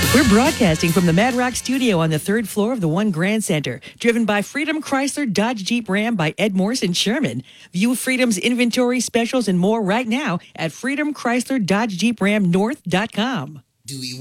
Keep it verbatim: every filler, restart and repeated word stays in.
We're broadcasting from the Mad Rock studio on the third floor of the One Grand Center, driven by Freedom Chrysler Dodge Jeep Ram by Ed Morrison Sherman. View Freedom's inventory specials and more right now at freedom chrysler dodge jeep ram north dot com. Do we